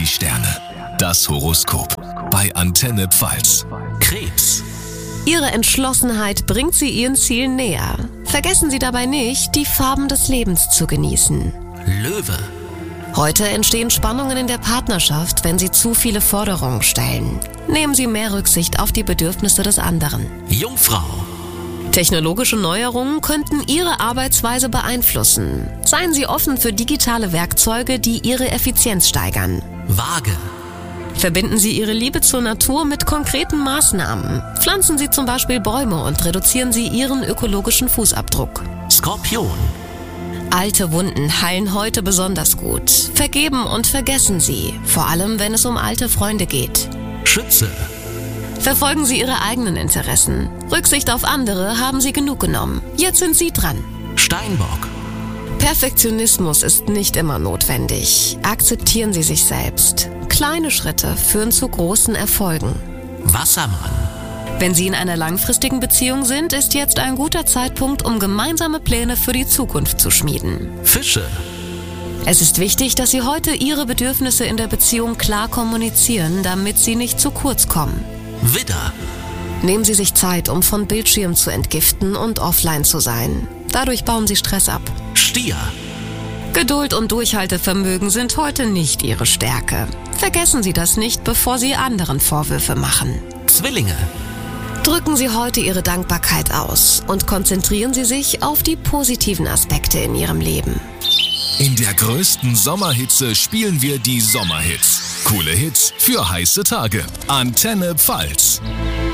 Sterne. Das Horoskop bei Antenne Pfalz. Krebs. Ihre Entschlossenheit bringt Sie Ihren Zielen näher. Vergessen Sie dabei nicht, die Farben des Lebens zu genießen. Löwe. Heute entstehen Spannungen in der Partnerschaft, wenn Sie zu viele Forderungen stellen. Nehmen Sie mehr Rücksicht auf die Bedürfnisse des anderen. Jungfrau. Technologische Neuerungen könnten Ihre Arbeitsweise beeinflussen. Seien Sie offen für digitale Werkzeuge, die Ihre Effizienz steigern. Waage. Verbinden Sie Ihre Liebe zur Natur mit konkreten Maßnahmen. Pflanzen Sie zum Beispiel Bäume und reduzieren Sie Ihren ökologischen Fußabdruck. Skorpion. Alte Wunden heilen heute besonders gut. Vergeben und vergessen Sie, vor allem wenn es um alte Freunde geht. Schütze. Verfolgen Sie Ihre eigenen Interessen. Rücksicht auf andere haben Sie genug genommen. Jetzt sind Sie dran. Steinbock. Perfektionismus ist nicht immer notwendig. Akzeptieren Sie sich selbst. Kleine Schritte führen zu großen Erfolgen. Wassermann. Wenn Sie in einer langfristigen Beziehung sind, ist jetzt ein guter Zeitpunkt, um gemeinsame Pläne für die Zukunft zu schmieden. Fische. Es ist wichtig, dass Sie heute Ihre Bedürfnisse in der Beziehung klar kommunizieren, damit sie nicht zu kurz kommen. Widder. Nehmen Sie sich Zeit, um von Bildschirm zu entgiften und offline zu sein. Dadurch bauen Sie Stress ab. Stier. Geduld und Durchhaltevermögen sind heute nicht Ihre Stärke. Vergessen Sie das nicht, bevor Sie anderen Vorwürfe machen. Zwillinge. Drücken Sie heute Ihre Dankbarkeit aus und konzentrieren Sie sich auf die positiven Aspekte in Ihrem Leben. In der größten Sommerhitze spielen wir die Sommerhits. Coole Hits für heiße Tage. Antenne Pfalz.